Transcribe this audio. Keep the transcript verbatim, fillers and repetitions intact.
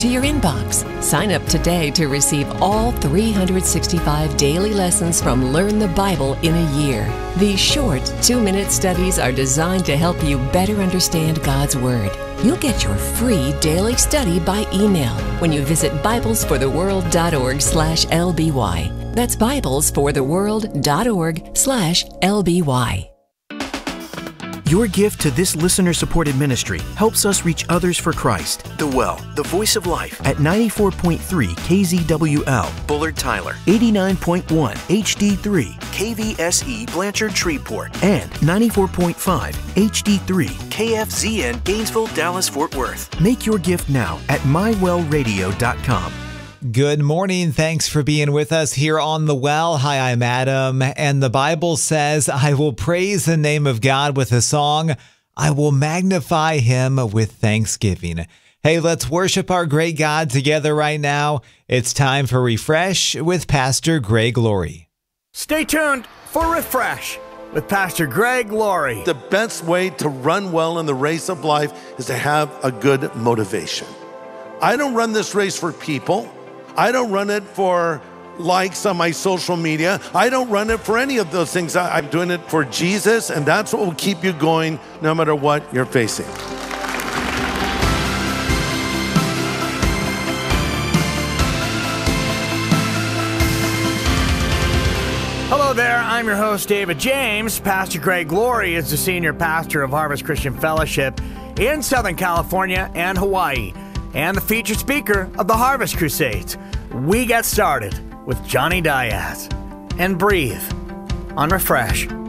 to your inbox. Sign up today to receive all three hundred sixty-five daily lessons from Learn the Bible in a Year. These short two-minute studies are designed to help you better understand God's Word. You'll get your free daily study by email when you visit biblesfortheworld.org slash LBY. That's biblesfortheworld.org slash LBY. Your gift to this listener-supported ministry helps us reach others for Christ. The Well, the Voice of Life, at ninety-four point three K Z W L, Bullard Tyler, eighty-nine point one H D three, K V S E Blanchard Shreveport, and ninety-four point five H D three, K F Z N Gainesville, Dallas, Fort Worth. Make your gift now at my well radio dot com. Good morning. Thanks for being with us here on The Well. Hi, I'm Adam, and the Bible says, I will praise the name of God with a song. I will magnify him with thanksgiving. Hey, let's worship our great God together right now. It's time for Refresh with Pastor Greg Laurie. Stay tuned for Refresh with Pastor Greg Laurie. The best way to run well in the race of life is to have a good motivation. I don't run this race for people. I don't run it for likes on my social media. I don't run it for any of those things. I'm doing it for Jesus, and that's what will keep you going no matter what you're facing. Hello there, I'm your host, David James. Pastor Greg Laurie is the senior pastor of Harvest Christian Fellowship in Southern California and Hawaii, and the featured speaker of the Harvest Crusades. We get started with Johnny Diaz and Breathe on Refresh.